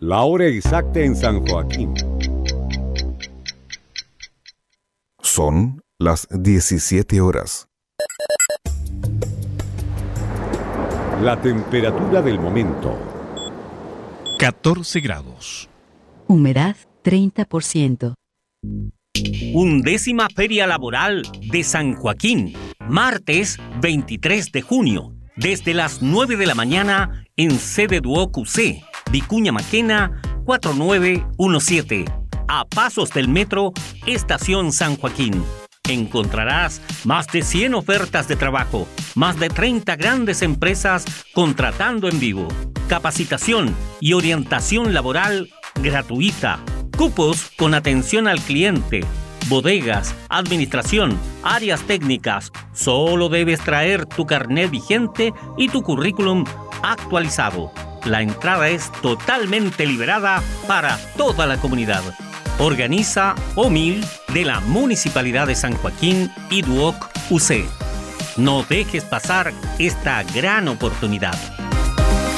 La hora exacta en San Joaquín. Son las 17 horas. La temperatura del momento. 14 grados. Humedad 30%. 11ª Feria Laboral de San Joaquín, martes 23 de junio, desde las 9 de la mañana en sede Duoc UC, Vicuña Maquena, 4917, a pasos del metro, Estación San Joaquín. Encontrarás más de 100 ofertas de trabajo, más de 30 grandes empresas contratando en vivo, capacitación y orientación laboral gratuita, cupos con atención al cliente, bodegas, administración, áreas técnicas. Solo debes traer tu carnet vigente y tu currículum actualizado. La entrada es totalmente liberada para toda la comunidad. Organiza OMIL de la Municipalidad de San Joaquín y Duoc UC. No dejes pasar esta gran oportunidad.